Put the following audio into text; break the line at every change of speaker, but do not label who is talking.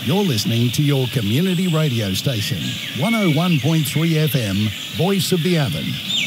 You're listening to your community radio station, 101.3 FM, Voice of the Avon.